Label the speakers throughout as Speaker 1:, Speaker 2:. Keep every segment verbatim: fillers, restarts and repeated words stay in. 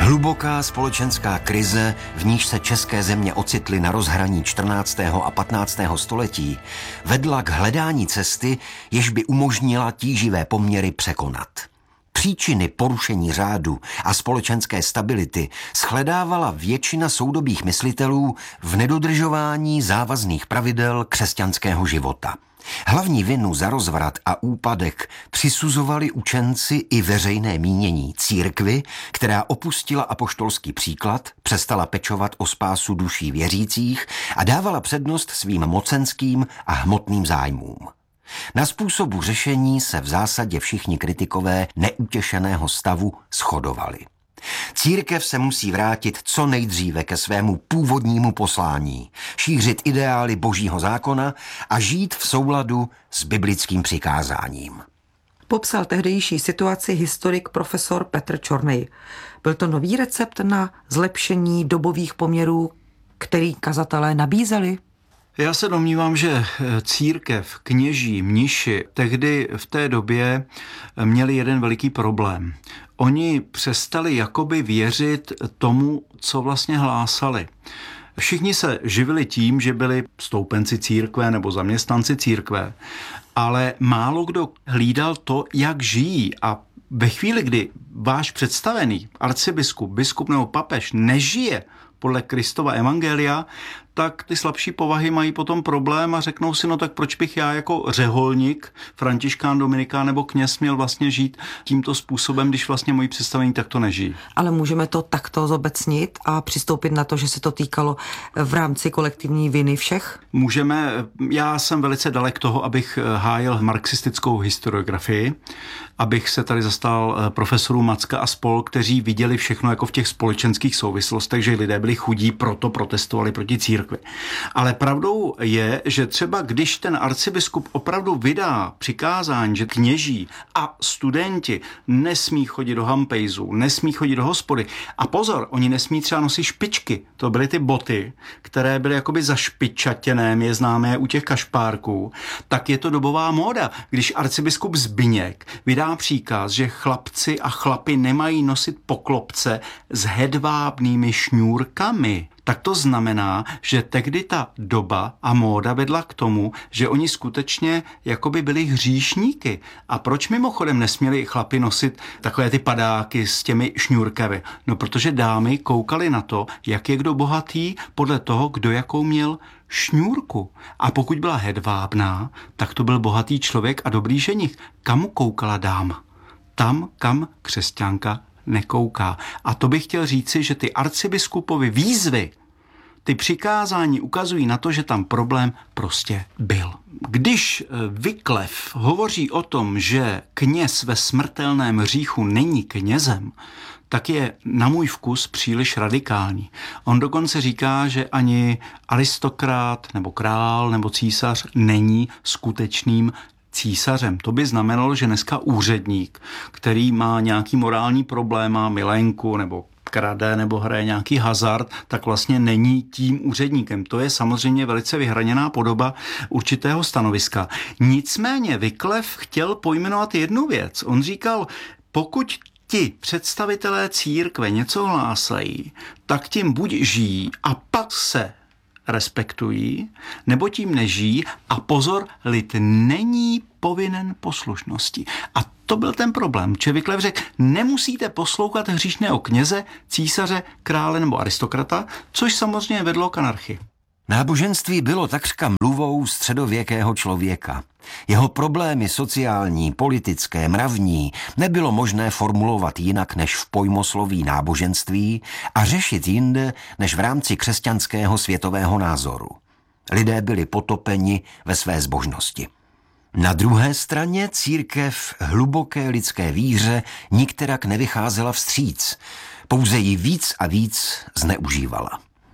Speaker 1: Hluboká společenská krize, v níž se české země ocitly na rozhraní čtrnáctého a patnáctého století, vedla k hledání cesty, jež by umožnila tíživé poměry překonat. Příčiny porušení řádu a společenské stability shledávala většina soudobých myslitelů v nedodržování závazných pravidel křesťanského života. Hlavní vinu za rozvrat a úpadek přisuzovali učenci i veřejné mínění církvi, která opustila apoštolský příklad, přestala pečovat o spásu duší věřících a dávala přednost svým mocenským a hmotným zájmům. Na způsobu řešení se v zásadě všichni kritikové neutěšeného stavu shodovali. Církev se musí vrátit co nejdříve ke svému původnímu poslání, šířit ideály božího zákona a žít v souladu s biblickým přikázáním.
Speaker 2: Popsal tehdejší situaci historik profesor Petr Čornej. Byl to nový recept na zlepšení dobových poměrů, který kazatelé nabízeli?
Speaker 3: Já se domnívám, že církev, kněží, mniši tehdy v té době měli jeden veliký problém. Oni přestali jakoby věřit tomu, co vlastně hlásali. Všichni se živili tím, že byli stoupenci církve nebo zaměstnanci církve, ale málo kdo hlídal to, jak žijí. A ve chvíli, kdy váš představený arcibiskup, biskup nebo papež nežije podle Kristova evangelia, tak ty slabší povahy mají potom problém a řeknou si, no tak proč bych já jako řeholník, františkán, dominikán nebo kněz měl vlastně žít tímto způsobem, když vlastně moji představení takto nežijí.
Speaker 2: Ale můžeme to takto zobecnit a přistoupit na to, že se to týkalo v rámci kolektivní viny všech?
Speaker 3: Můžeme, já jsem velice dalek toho, abych hájil marxistickou historiografii, abych se tady zastal profesorů Macka a spol, kteří viděli všechno jako v těch společenských souvislostech, že lidé byli chudí, proto protestovali proti církvi. Ale pravdou je, že třeba když ten arcibiskup opravdu vydá přikázání, že kněží a studenti nesmí chodit do hampejzů, nesmí chodit do hospody. A pozor, oni nesmí třeba nosit špičky. To byly ty boty, které byly jakoby zašpičatěné, my je známe u těch kašpárků. Tak je to dobová móda. Když arcibiskup Zbyněk vydá příkaz, že chlapci a chlapy nemají nosit poklopce s hedvábnými šňůrkami, tak to znamená, že tehdy ta doba a móda vedla k tomu, že oni skutečně jakoby byli hříšníky. A proč mimochodem nesměli chlapi nosit takové ty padáky s těmi šňůrkami? No protože dámy koukaly na to, jak je kdo bohatý, podle toho, kdo jakou měl šňůrku. A pokud byla hedvábná, tak to byl bohatý člověk a dobrý ženich. Kam koukala dáma? Tam, kam křesťanka nekouká. A to bych chtěl říci, že ty arcibiskupovy výzvy, ty přikázání ukazují na to, že tam problém prostě byl. Když Wycliffe hovoří o tom, že kněz ve smrtelném hříchu není knězem, tak je na můj vkus příliš radikální. On dokonce říká, že ani aristokrat nebo král nebo císař není skutečným císařem. To by znamenalo, že dneska úředník, který má nějaký morální problém, má milenku nebo krade nebo hraje nějaký hazard, tak vlastně není tím úředníkem. To je samozřejmě velice vyhraněná podoba určitého stanoviska. Nicméně Wycliffe chtěl pojmenovat jednu věc. On říkal, pokud ti představitelé církve něco hlásají, tak tím buď žijí a pak se respektují, nebo tím nežijí a pozor, lid není povinen poslušnosti. A to byl ten problém. Wycliffe řekl, nemusíte poslouchat hříšného kněze, císaře, krále nebo aristokrata, což samozřejmě vedlo k anarchii.
Speaker 1: Náboženství bylo takřka mluvou středověkého člověka. Jeho problémy sociální, politické, mravní nebylo možné formulovat jinak než v pojmosloví náboženství a řešit jinde než v rámci křesťanského světového názoru. Lidé byli potopeni ve své zbožnosti. Na druhé straně církev hluboké lidské víře nikterak nevycházela vstříc, pouze ji víc a víc zneužívala.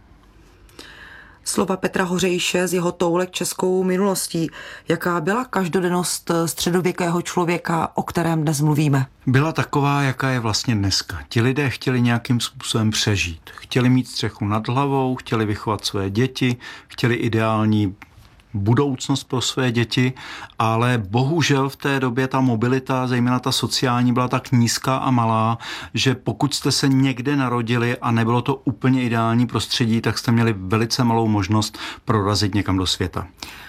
Speaker 2: Slova Petra Hořejše z jeho toulek českou minulostí. Jaká byla každodennost středověkého člověka, o kterém dnes mluvíme?
Speaker 3: Byla taková, jaká je vlastně dneska. Ti lidé chtěli nějakým způsobem přežít. Chtěli mít střechu nad hlavou, chtěli vychovat své děti, chtěli ideální budoucnost pro své děti, ale bohužel v té době ta mobilita, zejména ta sociální, byla tak nízká a malá, že pokud jste se někde narodili a nebylo to úplně ideální prostředí, tak jste měli velice malou možnost prorazit někam do světa.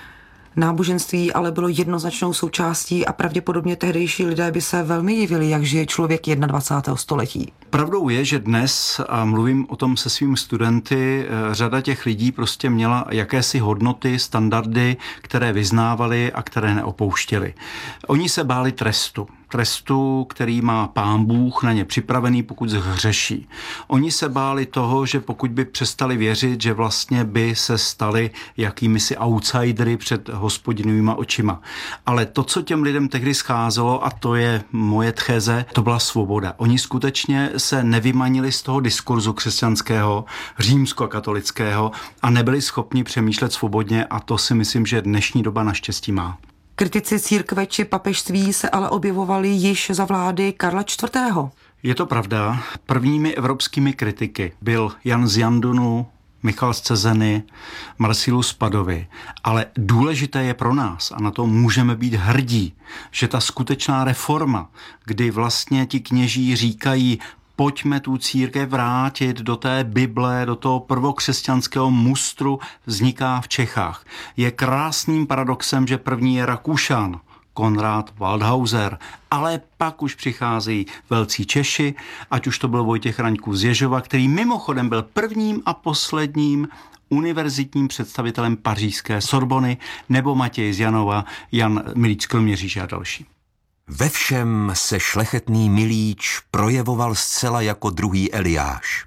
Speaker 2: Náboženství ale bylo jednoznačnou součástí a pravděpodobně tehdejší lidé by se velmi divili, jak žije člověk dvacátého prvního století.
Speaker 3: Pravdou je, že dnes, a mluvím o tom se svými studenty, řada těch lidí prostě měla jakési hodnoty, standardy, které vyznávali a které neopouštěli. Oni se báli trestu. Trestu, který má Pán Bůh na ně připravený, pokud zhřeší. Oni se báli toho, že pokud by přestali věřit, že vlastně by se stali jakýmisi outsidery před Hospodinovýma očima. Ale to, co těm lidem tehdy scházelo, a to je moje tcheze, to byla svoboda. Oni skutečně se nevymanili z toho diskurzu křesťanského, římskokatolického a nebyli schopni přemýšlet svobodně, a to si myslím, že dnešní doba naštěstí má.
Speaker 2: Kritici církve či papežství se ale objevovali již za vlády Karla čtvrtého.
Speaker 3: Je to pravda. Prvními evropskými kritiky byl Jan z Jandunu, Michal z Cezeny, Marcellus Padovi. Ale důležité je pro nás, a na to můžeme být hrdí, že ta skutečná reforma, kdy vlastně ti kněží říkají, pojďme tu církev vrátit do té Bible, do toho prvokřesťanského mustru, vzniká v Čechách. Je krásným paradoxem, že první je Rakušan, Konrad Waldhauser, ale pak už přicházejí velcí Češi, ať už to byl Vojtěch Raňkův z Ježova, který mimochodem byl prvním a posledním univerzitním představitelem pařížské Sorbony, nebo Matěj z Janova, Jan Milíč z Kroměříže a další.
Speaker 1: Ve všem se šlechetný Milíč projevoval zcela jako druhý Eliáš.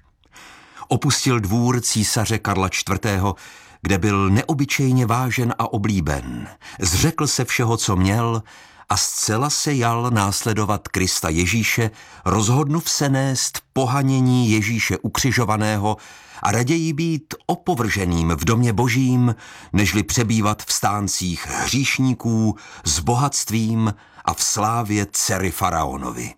Speaker 1: Opustil dvůr císaře Karla čtvrtého., kde byl neobyčejně vážen a oblíben. Zřekl se všeho, co měl, a zcela se jal následovat Krista Ježíše, rozhodnuv se nést pohanění Ježíše ukřižovaného a raději být opovrženým v domě božím, nežli přebývat v stáncích hříšníků s bohatstvím a v slávě dcery faraonovi.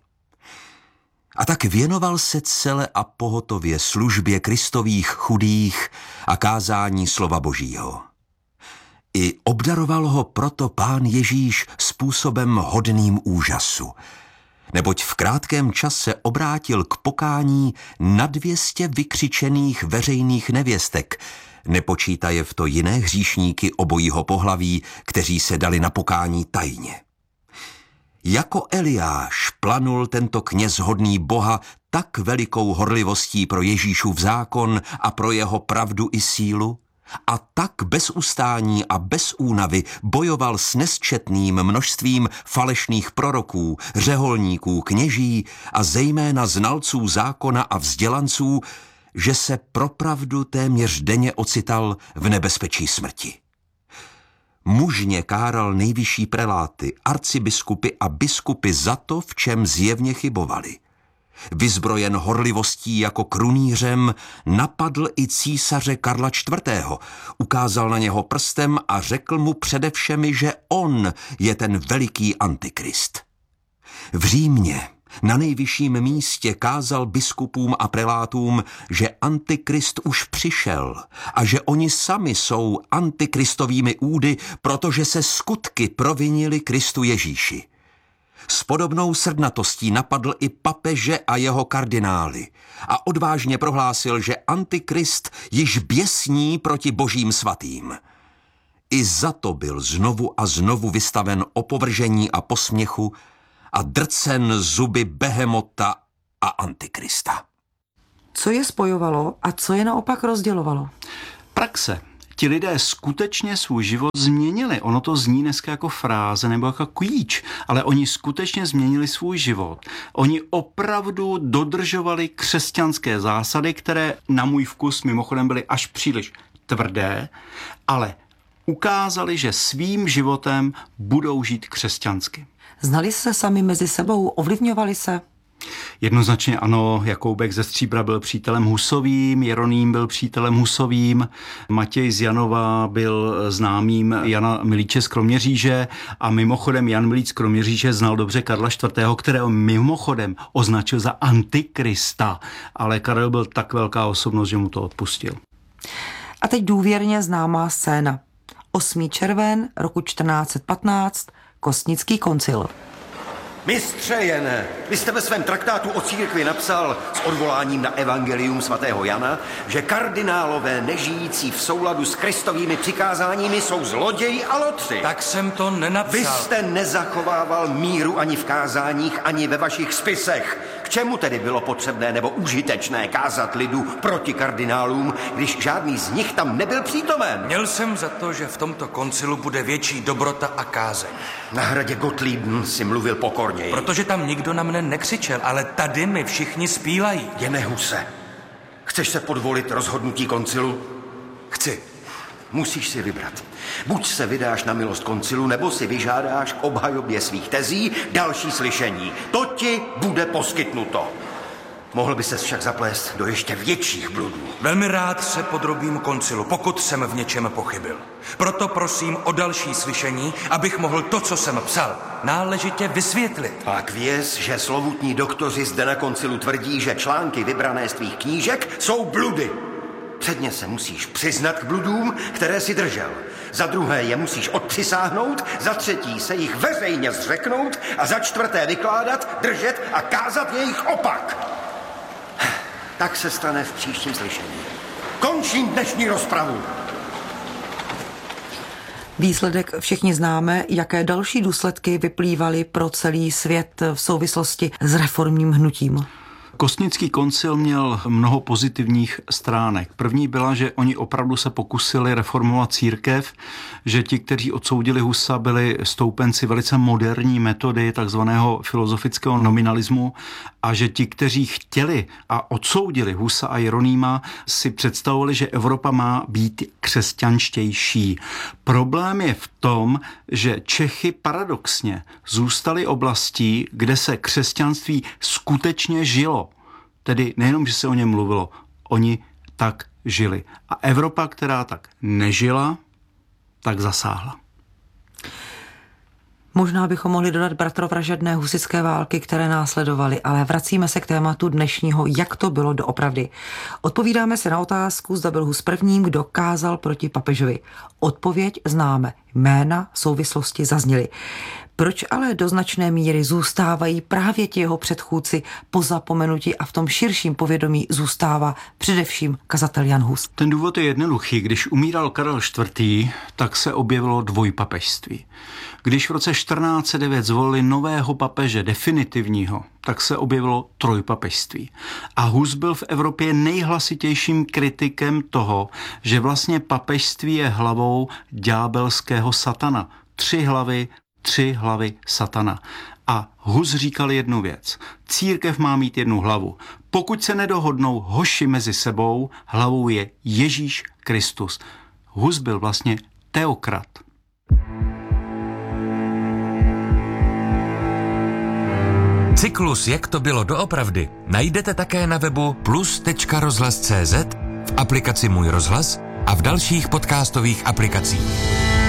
Speaker 1: A tak věnoval se celé a pohotově službě Kristových chudých a kázání slova božího. I obdaroval ho proto Pán Ježíš způsobem hodným úžasu, neboť v krátkém čase obrátil k pokání na dvěstě vykřičených veřejných nevěstek, nepočítaje v to jiné hříšníky obojího pohlaví, kteří se dali na pokání tajně. Jako Eliáš planul tento kněz hodný Boha tak velikou horlivostí pro Ježíšův zákon a pro jeho pravdu i sílu, a tak bez ustání a bez únavy bojoval s nesčetným množstvím falešných proroků, řeholníků, kněží a zejména znalců zákona a vzdělanců, že se pro pravdu téměř denně ocital v nebezpečí smrti. Mužně káral nejvyšší preláty, arcibiskupy a biskupy za to, v čem zjevně chybovali. Vyzbrojen horlivostí jako krunýřem, napadl i císaře Karla čtvrtého., ukázal na něho prstem a řekl mu především, že on je ten veliký antikrist. V Římě na nejvyšším místě kázal biskupům a prelátům, že antikrist už přišel a že oni sami jsou antikristovými údy, protože se skutky provinili Kristu Ježíši. S podobnou srdnatostí napadl i papeže a jeho kardinály a odvážně prohlásil, že antikrist již běsní proti božím svatým. I za to byl znovu a znovu vystaven opovržení a posměchu a drcen zuby behemota a antikrista.
Speaker 2: Co je spojovalo a co je naopak rozdělovalo?
Speaker 3: Praxe. Ti lidé skutečně svůj život změnili. Ono to zní dneska jako fráze nebo jako klíč, ale oni skutečně změnili svůj život. Oni opravdu dodržovali křesťanské zásady, které na můj vkus mimochodem byly až příliš tvrdé, ale ukázali, že svým životem budou žít křesťansky.
Speaker 2: Znali se sami mezi sebou, ovlivňovali se?
Speaker 3: Jednoznačně ano, Jakoubek ze Stříbra byl přítelem Husovým, Jeroným byl přítelem Husovým, Matěj z Janova byl známým Jana Milíče z Kroměříže a mimochodem Jan Milíč z Kroměříže znal dobře Karla čtvrtého., kterého mimochodem označil za antikrista, ale Karel byl tak velká osobnost, že mu to odpustil.
Speaker 2: A teď důvěrně známá scéna. osmý červen roku čtrnáct set patnáct, Kostnický koncil.
Speaker 1: Mistře Jene, vy jste ve svém traktátu o církvi napsal s odvoláním na evangelium svatého Jana, že kardinálové nežijící v souladu s Kristovými přikázáními jsou zloději a lotři.
Speaker 4: Tak jsem to nenapsal.
Speaker 1: Vy jste nezachovával míru ani v kázáních, ani ve vašich spisech. K čemu tedy bylo potřebné nebo užitečné kázat lidu proti kardinálům, když žádný z nich tam nebyl přítomen?
Speaker 4: Měl jsem za to, že v tomto koncilu bude větší dobrota a kázeň.
Speaker 1: Na hradě Gottlieben si mluvil pokorněji.
Speaker 4: Protože tam nikdo na mne nekřičel, ale tady mi všichni zpívají.
Speaker 1: Jene Huse, chceš se podvolit rozhodnutí koncilu?
Speaker 4: Chci.
Speaker 1: Musíš si vybrat. Buď se vydáš na milost koncilu, nebo si vyžádáš k obhajobě svých tezí další slyšení. To ti bude poskytnuto. Mohl by se však zaplést do ještě větších bludů.
Speaker 4: Velmi rád se podrobím koncilu, pokud jsem v něčem pochybil. Proto prosím o další slyšení, abych mohl to, co jsem psal, náležitě vysvětlit.
Speaker 1: Pak věz, že slovutní doktoři zde na koncilu tvrdí, že články vybrané z tvých knížek jsou bludy. Předně se musíš přiznat k bludům, které si držel. Za druhé je musíš odpřisáhnout, za třetí se jich veřejně zřeknout a za čtvrté vykládat, držet a kázat jejich opak. Tak se stane v příštím slyšení. Končím dnešní rozpravu.
Speaker 2: Výsledek všichni známe, jaké další důsledky vyplývaly pro celý svět v souvislosti s reformním hnutím.
Speaker 3: Kostnický koncil měl mnoho pozitivních stránek. První byla, že oni opravdu se pokusili reformovat církev, že ti, kteří odsoudili Husa, byli stoupenci velice moderní metody takzvaného filozofického nominalismu a že ti, kteří chtěli a odsoudili Husa a Jeronýma, si představovali, že Evropa má být křesťanštější. Problém je v tom, že Čechy paradoxně zůstaly oblastí, kde se křesťanství skutečně žilo. Tedy nejenom, že se o něm mluvilo, oni tak žili. A Evropa, která tak nežila, tak zasáhla.
Speaker 2: Možná bychom mohli dodat bratrovražedné husitské války, které následovaly, ale vracíme se k tématu dnešního, jak to bylo doopravdy. Odpovídáme se na otázku, zda byl Hus prvním, kdo kázal proti papežovi. Odpověď známe, jména, souvislosti zazněly. Proč ale do značné míry zůstávají právě ti jeho předchůdci po zapomenutí a v tom širším povědomí zůstává především kazatel Jan Hus?
Speaker 3: Ten důvod je jednoduchý. Když umíral Karel čtvrtý, tak se objevilo dvojpapežství. Když v roce čtrnáct set devět zvolili nového papeže definitivního, tak se objevilo trojpapežství. A Hus byl v Evropě nejhlasitějším kritikem toho, že vlastně papežství je hlavou ďábelského satana. Tři hlavy, tři hlavy satana. A Hus říkal jednu věc. Církev má mít jednu hlavu. Pokud se nedohodnou hoši mezi sebou, hlavou je Ježíš Kristus. Hus byl vlastně teokrat.
Speaker 5: Cyklus Jak to bylo doopravdy najdete také na webu plus tečka rozhlas tečka cé zet, v aplikaci Můj rozhlas a v dalších podcastových aplikacích.